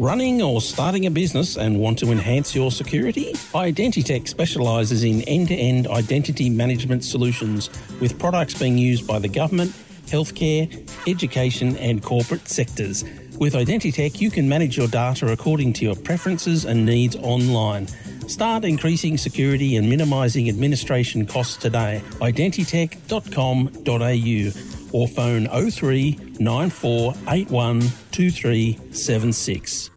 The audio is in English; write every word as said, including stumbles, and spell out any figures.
Running or starting a business and want to enhance your security? Identitech specialises in end-to-end identity management solutions with products being used by the government, healthcare, education and corporate sectors. With Identitech, you can manage your data according to your preferences and needs online. Start increasing security and minimising administration costs today. identitech dot com dot a u or phone oh three nine four eight one two three seven six.